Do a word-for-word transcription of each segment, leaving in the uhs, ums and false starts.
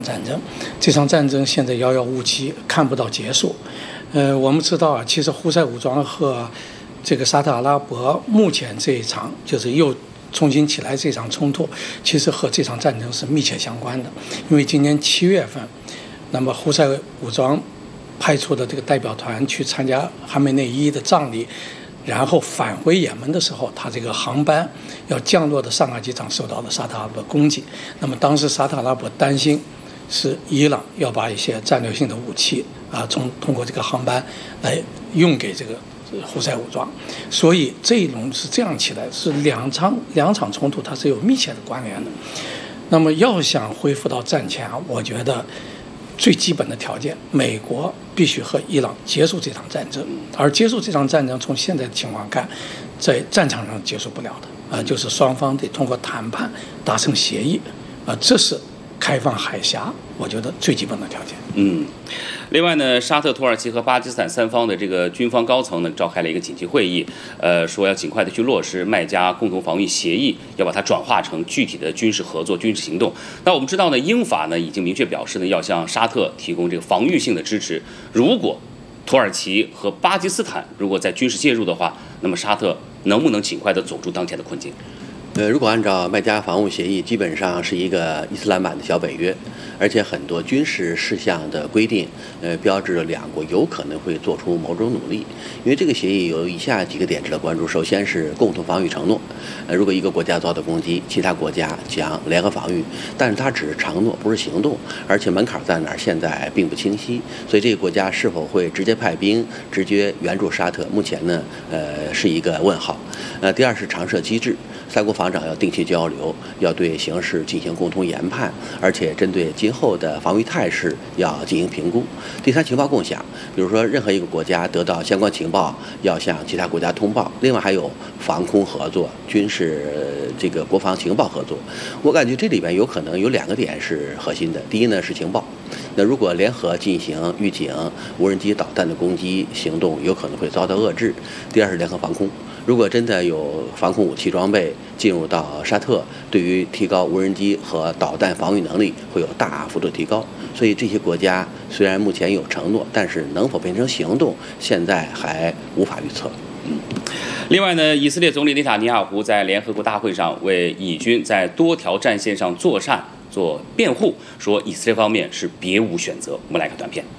战争，这场战争现在遥遥无期，看不到结束。呃，我们知道啊，其实胡塞武装和这个沙特阿拉伯目前这一场就是又重新起来这场冲突，其实和这场战争是密切相关的。因为今年七月份，那么胡塞武装派出的这个代表团去参加哈梅内伊的葬礼，然后返回也门的时候，他这个航班要降落的上海机场受到了沙特阿拉伯攻击。那么当时沙特阿拉伯担心是伊朗要把一些战略性的武器啊，从通过这个航班来用给这个胡塞武装，所以这一轮是这样起来，是两场两场冲突它是有密切的关联的。那么要想恢复到战前，我觉得最基本的条件，美国必须和伊朗结束这场战争，而结束这场战争，从现在的情况看，在战场上结束不了的啊，就是双方得通过谈判达成协议啊，这是开放海峡，我觉得最基本的条件。 嗯，另外呢，沙特、土耳其和巴基斯坦三方的这个军方高层呢，召开了一个紧急会议，呃，说要尽快的去落实麦加共同防御协议，要把它转化成具体的军事合作、军事行动。那我们知道呢，英法呢已经明确表示呢，要向沙特提供这个防御性的支持。如果土耳其和巴基斯坦如果在军事介入的话，那么沙特能不能尽快的走出当前的困境？ 呃，如果按照麦加防务协议，基本上是一个伊斯兰版的小北约，而且很多军事事项的规定，呃，标志着两国有可能会做出某种努力。因为这个协议有以下几个点值得关注：首先是共同防御承诺，呃，如果一个国家遭到攻击，其他国家将联合防御，但是它只是承诺，不是行动，而且门槛在哪儿现在并不清晰，所以这个国家是否会直接派兵、直接援助沙特，目前呢，呃，是一个问号。呃，第二是常设机制。三国防长要定期交流，要对形势进行共同研判，而且针对今后的防御态势要进行评估。第三，情报共享，比如说任何一个国家得到相关情报，要向其他国家通报。另外还有防空合作、军事这个国防情报合作。我感觉这里边有可能有两个点是核心的。第一呢是情报，那如果联合进行预警、无人机导弹的攻击行动，有可能会遭到遏制。第二是联合防空。如果真的有防空武器装备进入到沙特，对于提高无人机和导弹防御能力会有大幅度提高。所以这些国家虽然目前有承诺，但是能否变成行动，现在还无法预测。 嗯，另外呢，以色列总理内塔尼亚胡在联合国大会上为以军在多条战线上作战做辩护，说以色列方面是别无选择。我们来看短片。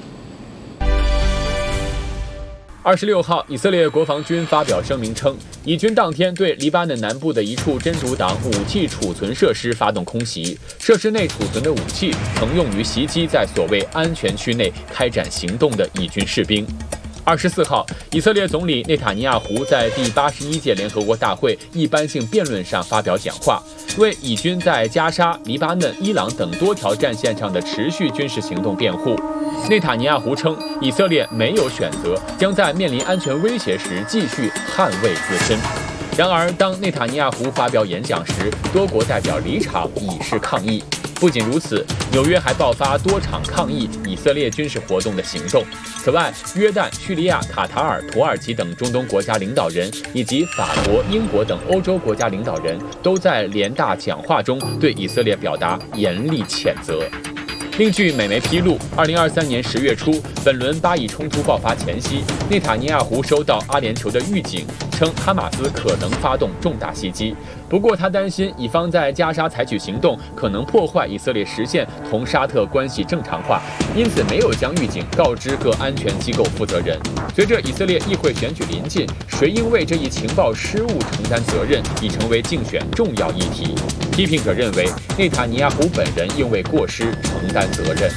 二十六号，以色列国防军发表声明称，以军当天对黎巴嫩南部的一处真主党武器储存设施发动空袭，设施内储存的武器曾用于袭击在所谓安全区内开展行动的以军士兵。二十四号，以色列总理内塔尼亚胡在第八十一届联合国大会一般性辩论上发表讲话，为以军在加沙、黎巴嫩、伊朗等多条战线上的持续军事行动辩护。内塔尼亚胡称，以色列没有选择，将在面临安全威胁时继续捍卫自身。然而，当内塔尼亚胡发表演讲时，多国代表离场以示抗议。不仅如此，纽约还爆发多场抗议以色列军事活动的行动。此外，约旦、叙利亚、卡塔尔、土耳其等中东国家领导人，以及法国、英国等欧洲国家领导人，都在联大讲话中对以色列表达严厉谴责。另据美媒披露，二零二三年十月初，本轮巴以冲突爆发前夕，内塔尼亚胡收到阿联酋的预警，称哈马斯可能发动重大袭击。不过，他担心以方在加沙采取行动，可能破坏以色列实现同沙特关系正常化，因此没有将预警告知各安全机构负责人。随着以色列议会选举临近，谁应为这一情报失误承担责任，已成为竞选重要议题。批评者认为，内塔尼亚胡本人应为过失承担责任。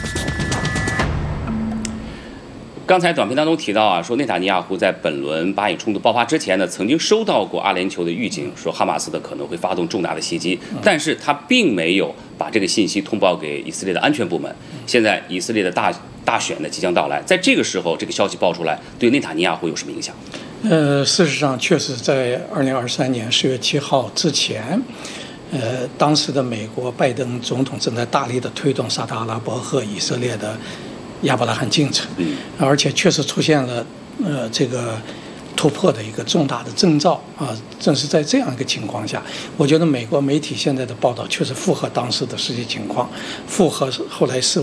刚才短片当中提到啊，说内塔尼亚胡在本轮巴以冲突爆发之前呢，曾经收到过阿联酋的预警，说哈马斯的可能会发动重大的袭击，但是他并没有把这个信息通报给以色列的安全部门。现在以色列的大大选呢即将到来，在这个时候这个消息爆出来，对内塔尼亚胡有什么影响？ 呃，事实上，确实在二零二三年十月七号之前。呃，当时的美国拜登总统正在大力的推动沙特阿拉伯和以色列的亚伯拉罕进程，而且确实出现了呃这个突破的一个重大的征兆啊。正是在这样一个情况下，我觉得美国媒体现在的报道确实符合当时的实际情况，符合后来是。